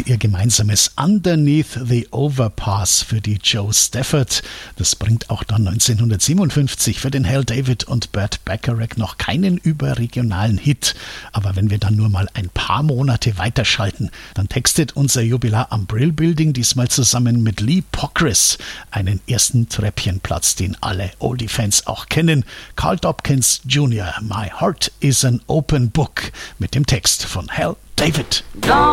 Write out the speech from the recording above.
ihr gemeinsames Underneath the Overpass für die Joe Stafford. Das bringt auch dann 1957 für den Hal David und Burt Bacharach noch keinen überregionalen Hit. Aber wenn wir dann nur mal ein paar Monate weiterschalten, dann textet unser Jubilar am Brill Building diesmal zusammen mit Lee Pockris einen ersten Treppchenplatz, den alle Oldie-Fans auch kennen. Carl Dobkins Jr., My Heart is an Open Book, mit dem Text von Hal David.